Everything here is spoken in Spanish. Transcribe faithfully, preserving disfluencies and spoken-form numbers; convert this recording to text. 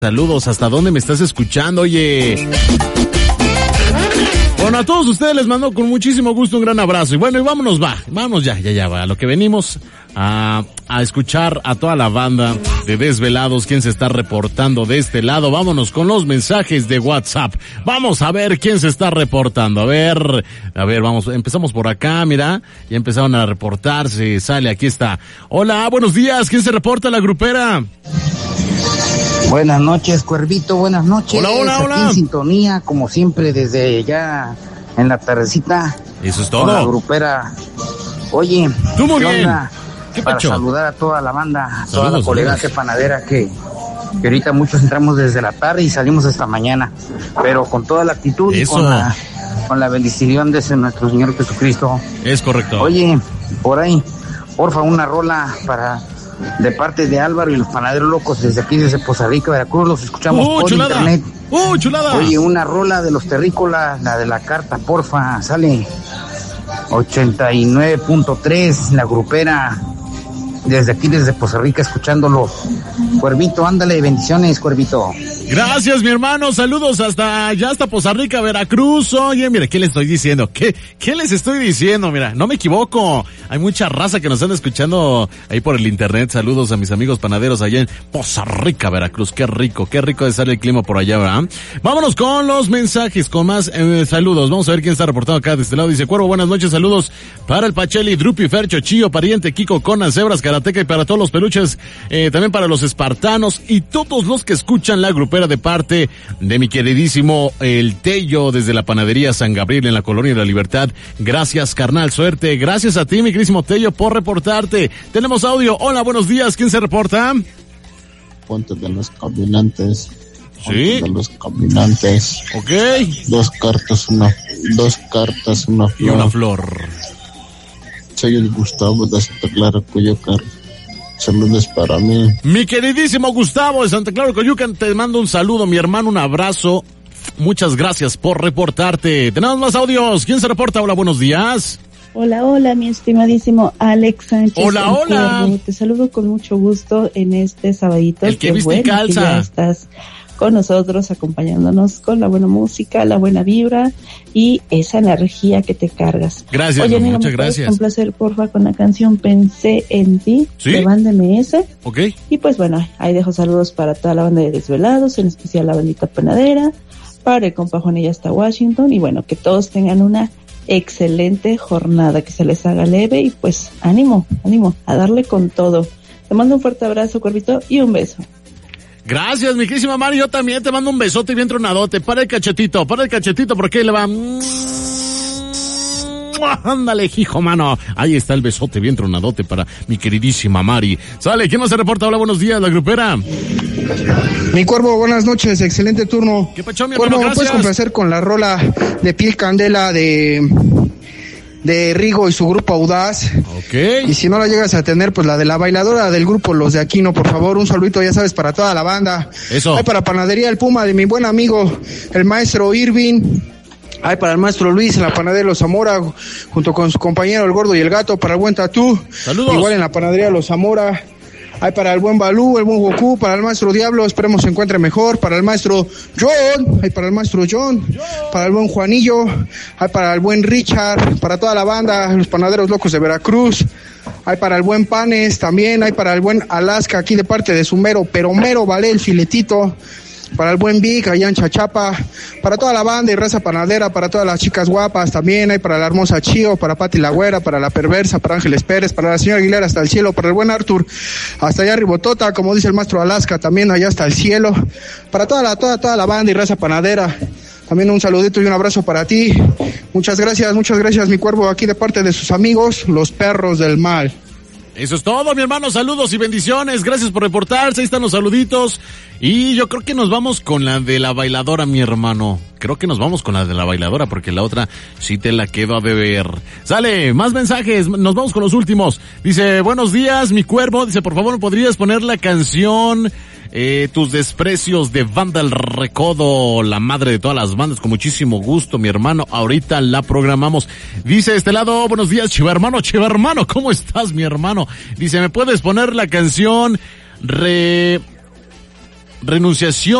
Saludos, ¿hasta dónde me estás escuchando? Oye. Bueno, a todos ustedes les mando con muchísimo gusto un gran abrazo. Y bueno, y vámonos, va, vámonos ya, ya, ya, va. A lo que venimos a, a escuchar a toda la banda de Desvelados, quien se está reportando de este lado. Vámonos con los mensajes de WhatsApp. Vamos a ver quién se está reportando. A ver, a ver, vamos, empezamos por acá, mira, ya empezaron a reportarse, sale, aquí está. Hola, buenos días, ¿quién se reporta? La grupera. Buenas noches, Cuervito, buenas noches. Hola, hola, Aquí hola. en sintonía, como siempre, desde ya en la tardecita. Eso es todo. Con la grupera. Oye, tú muy bien. Onda? ¿Qué Para pacho? saludar a toda la banda, a Saludos, toda la colega saludos. panadera que, que ahorita muchos entramos desde la tarde y salimos hasta mañana, pero con toda la actitud Eso. y con la, con la bendición de ese nuestro Señor Jesucristo. Es correcto. Oye, por ahí, porfa, una rola para de parte de Álvaro y los Panaderos Locos desde aquí, desde Poza Rica, Veracruz. Los escuchamos ¡Uh, por chulada! internet. ¡Uh, chulada! Oye, una rola de los Terrícolas, la de la carta, porfa, sale ochenta y nueve punto tres, la grupera, desde aquí, desde Poza Rica, escuchándolo. Cuervito, ándale, bendiciones, Cuervito. Gracias, mi hermano, saludos hasta allá, hasta Poza Rica, Veracruz. Oye, mira, ¿qué les estoy diciendo? ¿Qué, qué les estoy diciendo? Mira, no me equivoco, hay mucha raza que nos están escuchando ahí por el internet. Saludos a mis amigos panaderos allá en Poza Rica, Veracruz. Qué rico, qué rico de sale el clima por allá, ¿verdad? Vámonos con los mensajes, con más eh, saludos. Vamos a ver quién está reportado acá de este lado. Dice Cuervo, buenas noches, saludos para el Pacheli, Drupi, Fercho, Chío, Pariente, Kiko, Conan, Zebras, Karateca y para todos los peluches, eh, también para los espartanos y todos los que escuchan la grupera de parte de mi queridísimo El Tello desde la panadería San Gabriel en la Colonia de la Libertad. Gracias, carnal, suerte. Gracias a ti, mi queridísimo Tello, por reportarte. Tenemos audio. Hola, buenos días. ¿Quién se reporta? Puente de los Caminantes. Sí. Puente de los Caminantes. Ok. Dos cartas, una, dos cartas, una Y flor. una flor. Soy el Gustavo de Santa Clara, Coyoacán. Saludos para mí. Mi queridísimo Gustavo de Santa Clara, Coyucan, te mando un saludo, mi hermano, un abrazo. Muchas gracias por reportarte. Tenemos más audios. ¿Quién se reporta? Hola, buenos días. Hola, hola, mi estimadísimo Alex Sánchez. Hola, el hola. Cuervo. Te saludo con mucho gusto en este sabadito. El que Qué viste y bueno que calza. ya estás con nosotros, acompañándonos con la buena música, la buena vibra y esa energía que te cargas. Gracias, Oye, no, amigo, muchas ¿me puedes gracias. complacer, porfa, con la canción Pensé en ti, ¿Sí? de Banda M S? Ok. Y pues bueno, ahí dejo saludos para toda la banda de Desvelados, en especial la bandita panadera, para el compa Juanilla hasta Washington, y bueno, que todos tengan una excelente jornada, que se les haga leve y pues ánimo, ánimo, a darle con todo. Te mando un fuerte abrazo, Cuervito, y un beso. Gracias, mi querísima Mari. Yo también te mando un besote bien tronadote. Para el cachetito, para el cachetito, porque ahí le va. Ándale, hijo, mano. Ahí está el besote bien tronadote para mi queridísima Mari. Sale, ¿quién más se reporta? Hola, buenos días, la grupera. Mi Cuervo, buenas noches, excelente turno. ¿Qué pacho, mi Cuervo, hermano? ¿me puedes Gracias. complacer con la rola de Piel Candela de, de Rigo y su grupo Audaz? Ok. Y si no la llegas a tener, pues la de la bailadora del grupo Los de Aquino, por favor, un saludito, ya sabes, para toda la banda. Eso. Hay para Panadería El Puma de mi buen amigo, el maestro Irving. Hay para el maestro Luis en la panadería Los Zamora, junto con su compañero el Gordo y el Gato, para el buen Tatú. Saludos. Igual en la panadería Los Zamora. Hay para el buen Balú, el buen Goku, para el maestro Diablo, esperemos se encuentre mejor, para el maestro John, hay para el maestro John, para el buen Juanillo, hay para el buen Richard, para toda la banda, los panaderos locos de Veracruz, hay para el buen Panes también, hay para el buen Alaska aquí de parte de su mero, pero mero vale el filetito, para el buen Vic allá en Chachapa, para toda la banda y raza panadera, para todas las chicas guapas también, hay para la hermosa Chío, para Pati la Güera, para la Perversa, para Ángeles Pérez, para la señora Aguilera hasta el cielo, para el buen Arthur, hasta allá Ribotota, como dice el maestro Alaska, también allá hasta el cielo, para toda la, toda, toda la banda y raza panadera. También un saludito y un abrazo para ti. Muchas gracias, muchas gracias, mi Cuervo, aquí de parte de sus amigos, los perros del mal. Eso es todo, mi hermano. Saludos y bendiciones. Gracias por reportarse. Ahí están los saluditos. Y yo creo que nos vamos con la de la bailadora, mi hermano. Creo que nos vamos con la de la bailadora porque la otra sí te la quedo a beber. Sale, más mensajes. Nos vamos con los últimos. Dice, buenos días, mi cuervo. Dice, por favor, ¿podrías poner la canción eh, Tus Desprecios de Banda El Recodo, la madre de todas las bandas? Con muchísimo gusto, mi hermano. Ahorita la programamos. Dice este lado, buenos días, Chiva hermano, Chiva hermano, ¿cómo estás, mi hermano? Dice, ¿me puedes poner la canción Re... renunciación